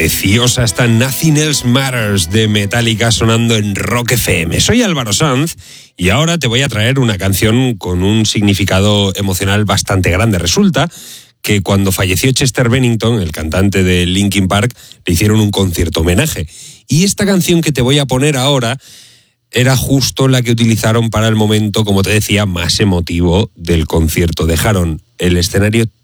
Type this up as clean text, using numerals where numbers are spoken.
Preciosa esta Nothing Else Matters de Metallica sonando en Rock FM. Soy Álvaro Sanz y ahora te voy a traer una canción con un significado emocional bastante grande. Resulta que cuando falleció Chester Bennington, el cantante de Linkin Park, le hicieron un concierto homenaje. Y esta canción que te voy a poner ahora era justo la que utilizaron para el momento, como te decía, más emotivo del concierto. Dejaron el escenario